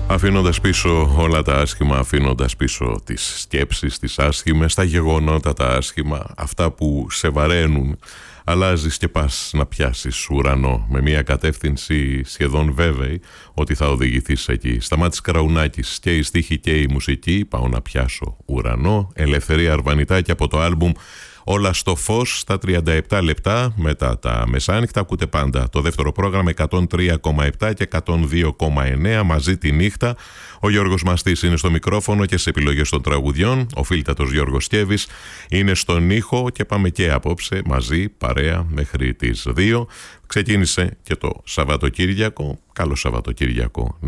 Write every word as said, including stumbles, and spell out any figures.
Αφήνοντας πίσω όλα τα άσχημα, αφήνοντας πίσω τις σκέψεις, τις άσχημες, τα γεγονότα τα άσχημα, αυτά που σε βαραίνουν, αλλάζεις και πας να πιάσεις ουρανό με μια κατεύθυνση σχεδόν βέβαιη ότι θα οδηγηθείς εκεί. Σταμάτης Καραουνάκης, και η στίχη και η μουσική, πάω να πιάσω ουρανό. Ελευθερία Αρβανιτάκη από το άλμπουμ Όλα στο φως, στα τριάντα επτά λεπτά μετά τα μεσάνυχτα. Ακούτε πάντα το δεύτερο πρόγραμμα εκατόν τρία κόμμα επτά και εκατόν δύο κόμμα εννέα μαζί τη νύχτα. Ο Γιώργος Μαστής είναι στο μικρόφωνο και στις επιλογές των τραγουδιών. Ο φίλτατος Γιώργος Σκέβης είναι στον ήχο και πάμε και απόψε μαζί παρέα μέχρι τις δύο. Ξεκίνησε και το Σαββατοκύριακο. Καλό Σαββατοκύριακο